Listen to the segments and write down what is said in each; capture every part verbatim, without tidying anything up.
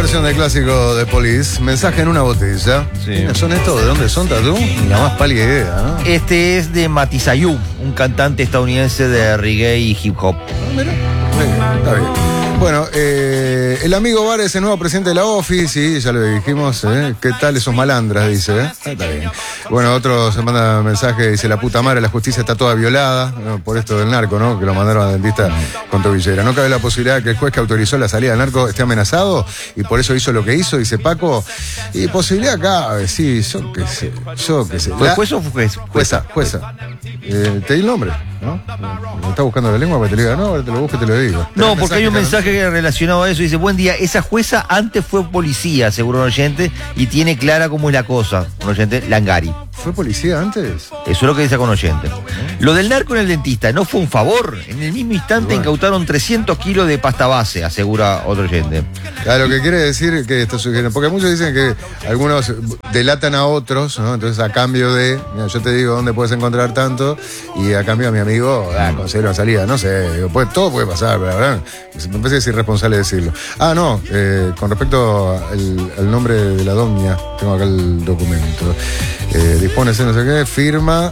versión del clásico de Police, Mensaje en una botella. Sí. ¿Quiénes son estos? ¿De dónde son, Tatú? Ni la más pálida idea, ¿no? Este es de Matissayou, un cantante estadounidense de reggae y hip hop. Mira, está bien. Bueno, eh, el amigo Bar es el nuevo presidente de la OFI, sí, ya lo dijimos, ¿eh? ¿Qué tal esos malandras? Dice, ¿eh? Ah, está bien. Bueno, otro se manda mensaje, dice, la puta madre, la justicia está toda violada, ¿no? Por esto del narco, ¿no? Que lo mandaron a dentista con tobillera. No cabe la posibilidad de que el juez que autorizó la salida del narco esté amenazado y por eso hizo lo que hizo, dice Paco. Y posibilidad cabe, sí, yo qué sé, yo qué sé. ¿Fue La- juez o fue juez? Jueza, jueza. Eh, te di el nombre, ¿no? Me está buscando la lengua para que te lo diga, no, ahora te lo busco y te lo digo. No, porque hay un Mensaje, mensaje relacionado a eso. Dice, buen día, esa jueza antes fue policía, seguro un oyente, y tiene clara cómo es la cosa. Un oyente, Langari. ¿Fue policía antes? Eso es lo que dice con oyente. Lo del narco en el dentista, ¿no fue un favor? En el mismo instante Bueno. incautaron trescientos kilos de pasta base, asegura otro oyente. Claro, lo que quiere decir que esto sugiere, porque muchos dicen que algunos delatan a otros, ¿no? Entonces a cambio de, mira, yo te digo dónde puedes encontrar tanto, y a cambio a mi amigo, ah, conseguir una salida, no sé, digo, pues, todo puede pasar, pero la verdad, me parece que es irresponsable decirlo. Ah, no, eh, con respecto al, al nombre de la doña, tengo acá el documento. Eh, dispónese, no sé qué, firma.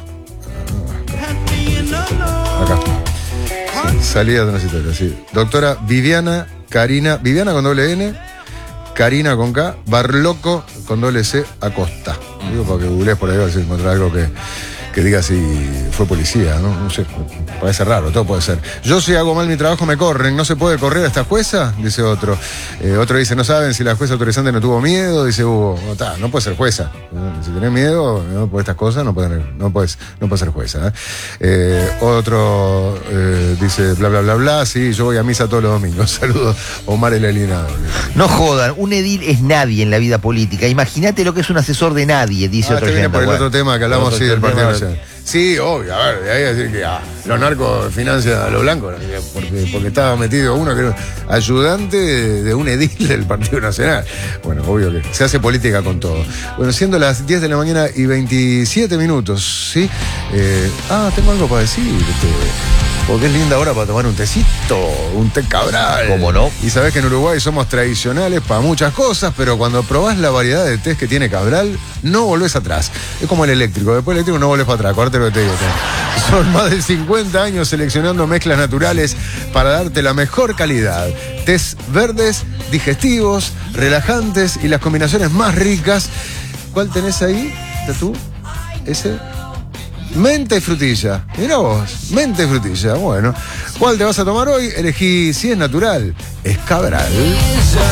Acá. Sí, salida transitoria, sí. Doctora Viviana Karina, Viviana con doble N, Karina con K, Barloco con doble C, Acosta. Digo para que googlees por ahí a ver si encontrar algo que, que diga si fue policía, ¿no? No sé, parece raro, todo puede ser. Yo si hago mal mi trabajo me corren, ¿no se puede correr a esta jueza? Dice otro. Eh, otro dice, no saben si la jueza autorizante no tuvo miedo, dice Hugo. No, ta, no puede ser jueza. Si tenés miedo, ¿no? Por estas cosas no puede, no puedes, no puede ser jueza. ¿eh? Eh, otro eh, dice, bla, bla, bla, bla, sí, yo voy a misa todos los domingos. Saludos, Omar el alienado. No jodan, un edil es nadie en la vida política. Imagínate lo que es un asesor de nadie, dice Ah, otro este viene oyente. por el Bueno, otro tema que hablamos, otro sí, del tema, Partido Nacional. Sí, obvio, a ver, de ahí a decir que ah, los narcos financian a los blancos, porque, porque estaba metido uno que era ayudante de, de un edil del Partido Nacional. Bueno, obvio que se hace política con todo. Bueno, siendo las diez de la mañana y veintisiete minutos, ¿sí? Eh, ah, tengo algo para decir, porque es linda hora para tomar un tecito, un té Cabral. ¿Cómo no? Y sabés que en Uruguay somos tradicionales para muchas cosas, pero cuando probás la variedad de tés que tiene Cabral, no volvés atrás. Es como el eléctrico, después del eléctrico no volvés para atrás, acuérdate lo que te digo. Son más de cincuenta años seleccionando mezclas naturales para darte la mejor calidad. Tés verdes, digestivos, relajantes y las combinaciones más ricas. ¿Cuál tenés ahí, Tatú? Ese... Menta y frutilla. Mirá vos, menta y frutilla. Bueno, ¿cuál te vas a tomar hoy? Elegí, si es natural, es Cabral.